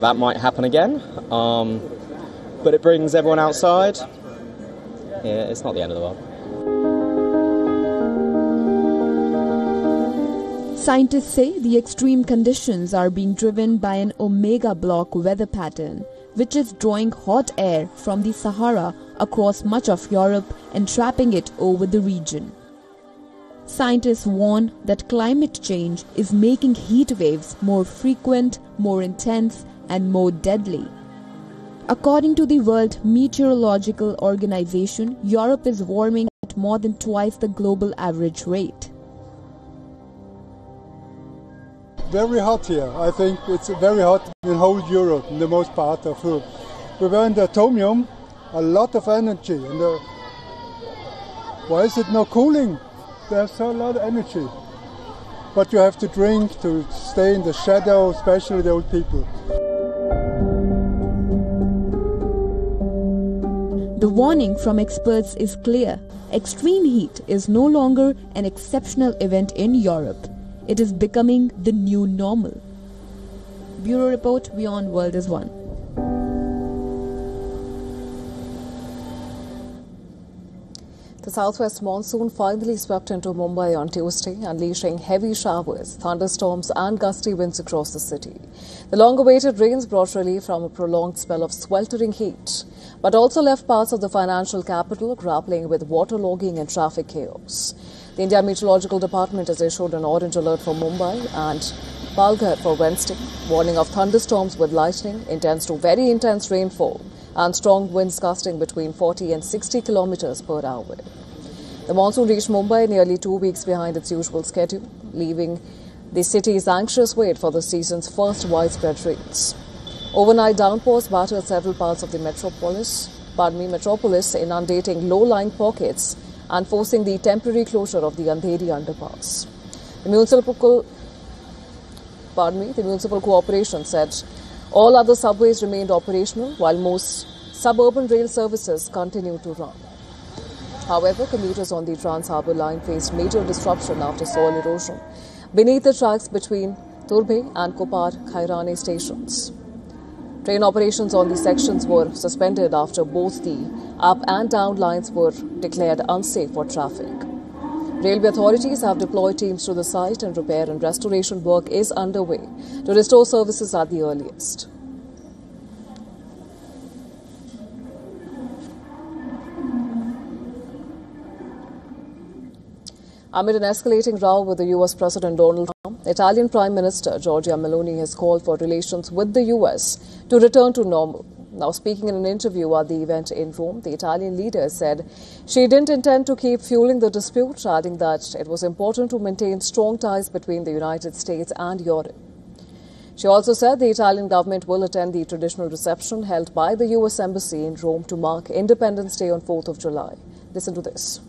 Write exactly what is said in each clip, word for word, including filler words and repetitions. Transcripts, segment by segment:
That might happen again, um, but it brings everyone outside. Yeah, it's not the end of the world. Scientists say the extreme conditions are being driven by an omega block weather pattern, which is drawing hot air from the Sahara across much of Europe and trapping it over the region. Scientists warn that climate change is making heat waves more frequent, more intense, and more deadly. According to the World Meteorological Organization, Europe is warming at more than twice the global average rate. Very hot here. I think it's very hot in whole Europe, in the most part of Europe. We were in the atomium, a lot of energy. And the, why is it not cooling? There's a lot of energy. But you have to drink to stay in the shadow, especially the old people. The warning from experts is clear. Extreme heat is no longer an exceptional event in Europe. It is becoming the new normal. Bureau Report, Beyond World is One. The southwest monsoon finally swept into Mumbai on Tuesday, unleashing heavy showers, thunderstorms and gusty winds across the city. The long-awaited rains brought relief from a prolonged spell of sweltering heat, but also left parts of the financial capital grappling with waterlogging and traffic chaos. The India Meteorological Department has issued an orange alert for Mumbai and Palghar for Wednesday, warning of thunderstorms with lightning, intense to very intense rainfall, and strong winds gusting between forty and sixty kilometers per hour. The monsoon reached Mumbai nearly two weeks behind its usual schedule, leaving the city's anxious wait for the season's first widespread rains. Overnight downpours battered several parts of the metropolis, pardon me, metropolis, inundating low-lying pockets and forcing the temporary closure of the Andheri underpass. The municipal, pardon me, the municipal corporation said all other subways remained operational while most suburban rail services continued to run. However, commuters on the Trans-Harbour line faced major disruption after soil erosion beneath the tracks between Turbhe and Kopar Khairane stations. Train operations on these sections were suspended after both the up and down lines were declared unsafe for traffic. Railway authorities have deployed teams to the site and repair and restoration work is underway to restore services at the earliest. Amid an escalating row with the U S President Donald Trump, Italian Prime Minister Giorgia Meloni has called for relations with the U S to return to normal. Now, speaking in an interview at the event in Rome, the Italian leader said she didn't intend to keep fueling the dispute, adding that it was important to maintain strong ties between the United States and Europe. She also said the Italian government will attend the traditional reception held by the U S Embassy in Rome to mark Independence Day on fourth of July. Listen to this.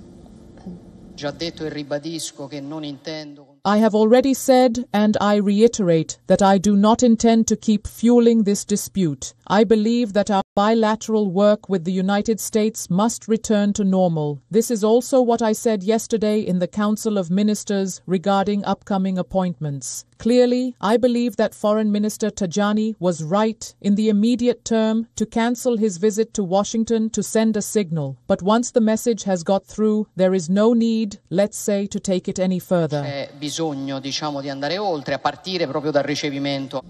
I have already said, and I reiterate, that I do not intend to keep fueling this dispute. I believe that our bilateral work with the United States must return to normal. This is also what I said yesterday in the Council of Ministers regarding upcoming appointments. Clearly, I believe that Foreign Minister Tajani was right in the immediate term to cancel his visit to Washington to send a signal. But once the message has got through, there is no need, let's say, to take it any further. C'è bisogno, diciamo, di andare oltre, a partire proprio dal ricevimento.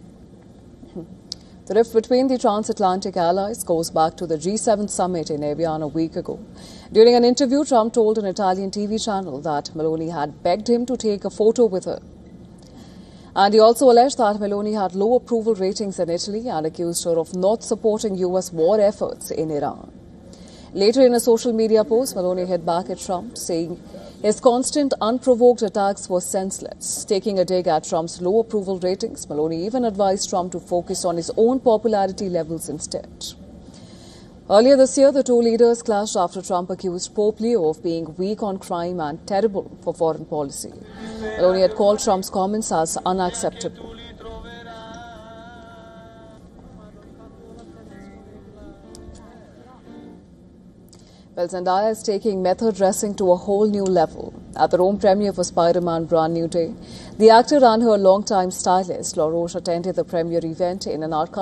The rift between the transatlantic allies goes back to the G seven summit in Evian a week ago. During an interview, Trump told an Italian T V channel that Meloni had begged him to take a photo with her. And he also alleged that Meloni had low approval ratings in Italy and accused her of not supporting U S war efforts in Iran. Later in a social media post, Meloni hit back at Trump, saying his constant unprovoked attacks were senseless. Taking a dig at Trump's low approval ratings, Meloni even advised Trump to focus on his own popularity levels instead. Earlier this year, the two leaders clashed after Trump accused Pope Leo of being weak on crime and terrible for foreign policy. Meloni had called Trump's comments as unacceptable. Well, Zendaya is taking method dressing to a whole new level. At the Rome premiere for Spider-Man Brand New Day, the actor and her longtime stylist, La Roche, attended the premiere event in an archive